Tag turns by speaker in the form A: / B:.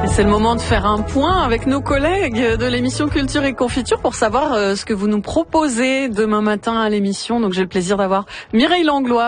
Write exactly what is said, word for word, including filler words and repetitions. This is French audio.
A: C'est le moment de faire un point avec nos collègues de l'émission Culture et Confiture pour savoir ce que vous nous proposez demain matin à l'émission. Donc j'ai le plaisir d'avoir Mireille Langlois.